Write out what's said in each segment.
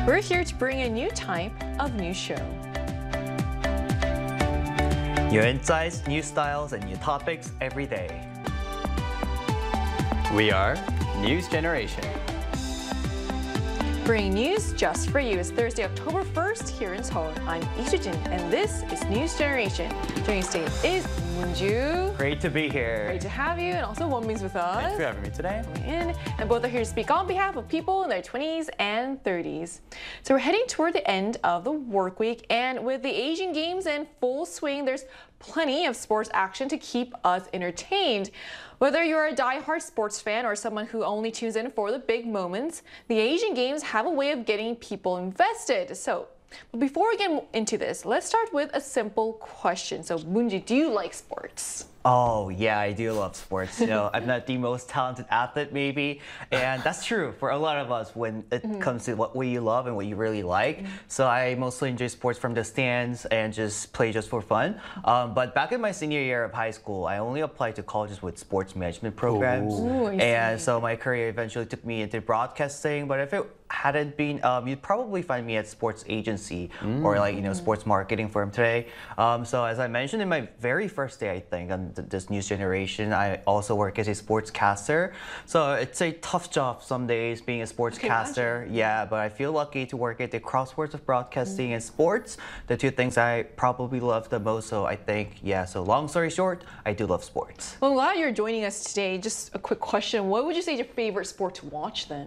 We're here to bring a new type of news show. New insights, new styles, and new topics every day. We are News Generation. Bringing news just for you. It's Thursday, October 1st here in Seoul. I'm Lee Soo-jin, and this is News Generation. Joining today is Moon-ju. Great to be here. Great to have you, and also Won-Min's with us. Thanks for having me today. And both are here to speak on behalf of people in their 20s and 30s. So we're heading toward the end of the work week, and with the Asian Games in full swing, there's plenty of sports action to keep us entertained. Whether you're a die-hard sports fan or someone who only tunes in for the big moments, the Asian Games have a way of getting people invested. So, but before we get into this, let's start with a simple question. So, Moon-ju, do you like sports? Oh, yeah, I do love sports. You know, I'm not the most talented athlete, maybe. And that's true for a lot of us when it comes to what you love and what you really like. So I mostly enjoy sports from the stands and just play just for fun. But back in my senior year of high school, I only applied to colleges with sports management programs. Ooh, I and see. so my career eventually took me into broadcasting. But if it hadn't been, you'd probably find me at sports agency or like, you know, sports marketing firm today. So as I mentioned in my very first day, I think, on this News Generation, I also work as a sportscaster. So it's a tough job some days being a sportscaster. Yeah, but I feel lucky to work at the crosswords of broadcasting and sports, the two things I probably love the most. So I think, yeah, so long story short, I do love sports. Well, I'm glad you're joining us today. Just a quick question. What would you say is your favorite sport to watch then?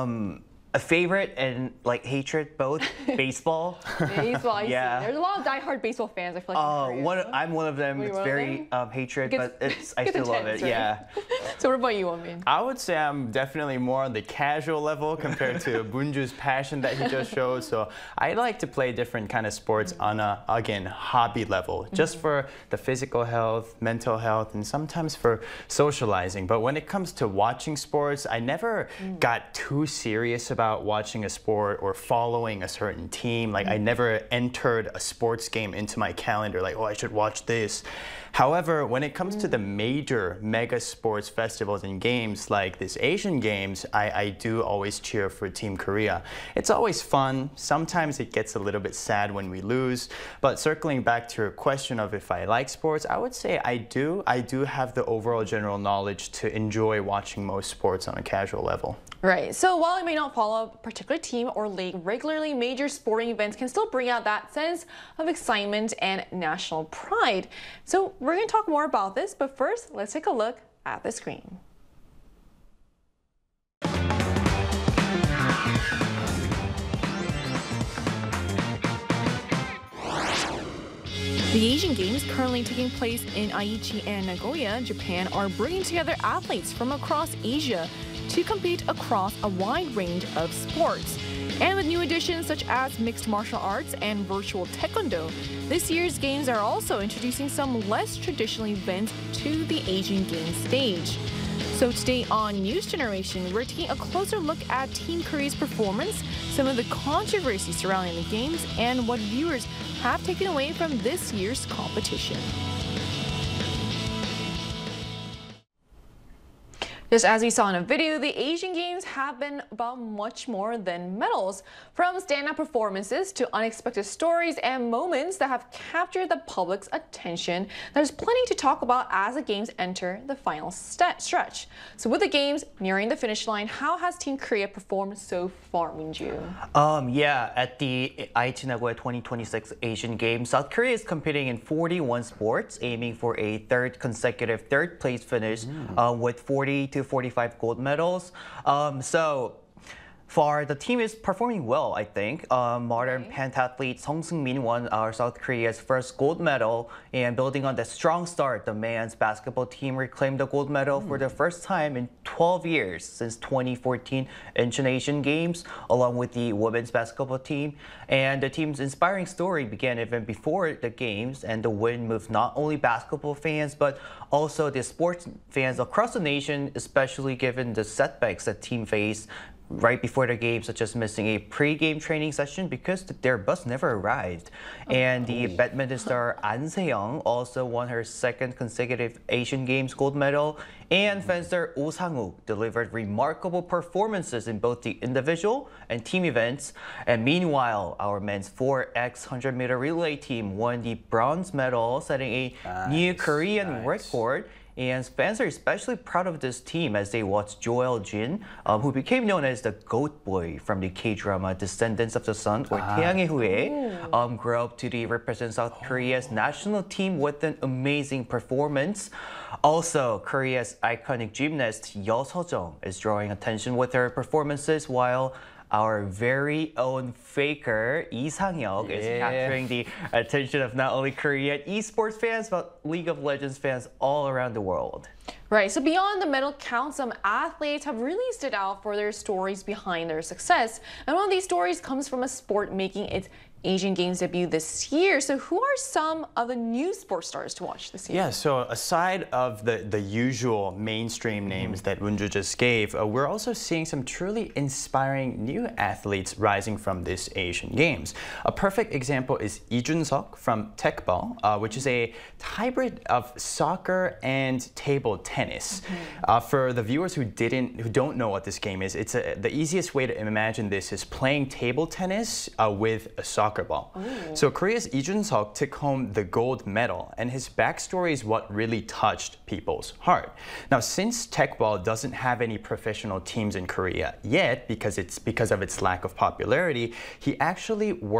A favorite and like hatred, both baseball. Baseball, I Yeah. see. There's a lot of die-hard baseball fans, I feel like. In Korea. I'm one of them. Were you It's one of very hatred, Gets- but I gets still love intense, it. right? Yeah. So what about you, Won-Min? I would say I'm definitely more on the casual level compared to Bunju's passion that he just showed. So I like to play different kind of sports on a, again, hobby level, just for the physical health, mental health, and sometimes for socializing. But when it comes to watching sports, I never got too serious about watching a sport or following a certain team. Like I never entered a sports game into my calendar like, oh, I should watch this. However, when it comes to the major mega sports festivals and games like this Asian Games, I do always cheer for Team Korea. It's always fun. Sometimes it gets a little bit sad when we lose. But circling back to your question of if I like sports, I would say I do. I do have the overall general knowledge to enjoy watching most sports on a casual level. Right. So while I may not follow a particular team or league regularly, major sporting events can still bring out that sense of excitement and national pride. So we're going to talk more about this, but first, let's take a look at the screen. The Asian Games currently taking place in Aichi and Nagoya, Japan, are bringing together athletes from across Asia to compete across a wide range of sports. And with new additions such as mixed martial arts and virtual taekwondo, this year's games are also introducing some less traditional events to the Asian Games stage. So today on News Generation, we're taking a closer look at Team Korea's performance, some of the controversy surrounding the games, and what viewers have taken away from this year's competition. Just as we saw in a video, the Asian Games have been about much more than medals. From stand-up performances to unexpected stories and moments that have captured the public's attention, there's plenty to talk about as the Games enter the final stretch. So with the Games nearing the finish line, how has Team Korea performed so far, Moon-ju? Yeah, at the Aichi Nagoya 2026 Asian Games, South Korea is competing in 41 sports, aiming for a third consecutive third place finish with 40 to 45 gold medals. So far, the team is performing well, I think. Modern pentathlete Song Seung-min won our South Korea's first gold medal, and building on the strong start, the men's basketball team reclaimed the gold medal for the first time in 12 years since 2014 Incheon Asian Games, along with the women's basketball team. And the team's inspiring story began even before the games, and the win moved not only basketball fans, but also the sports fans across the nation, especially given the setbacks that team faced right before the game, such as missing a pre-game training session because their bus never arrived. And the badminton star An Se-young also won her second consecutive Asian Games gold medal. And fencer Oh Sang-uk delivered remarkable performances in both the individual and team events. And meanwhile, our men's 4x 100-meter relay team won the bronze medal, setting a new Korean record. And fans are especially proud of this team as they watch Joel Jin, who became known as the Goat Boy from the K-drama Descendants of the Sun, or 태양의 후예, grow up to represent South Korea's national team with an amazing performance. Also, Korea's iconic gymnast Yeo Seo-jung is drawing attention with her performances, while our very own faker, Lee Sang-hyuk, is capturing the attention of not only Korean esports fans, but League of Legends fans all around the world. Right, so beyond the medal count, some athletes have really stood out for their stories behind their success. And one of these stories comes from a sport making its Asian Games debut this year. So who are some of the new sports stars to watch this year? Yeah, so aside of the usual mainstream names that Woonju just gave, we're also seeing some truly inspiring new athletes rising from this Asian Games. A perfect example is Lee Jun-seok from Tekball, which is a hybrid of soccer and table tennis. For the viewers who don't know what this game is, it's the easiest way to imagine this is playing table tennis with a soccer ball. Ooh. So Korea's Lee Jun-seok took home the gold medal, and his backstory is what really touched people's heart. Now, since Tekball doesn't have any professional teams in Korea yet, because of its lack of popularity, he actually worked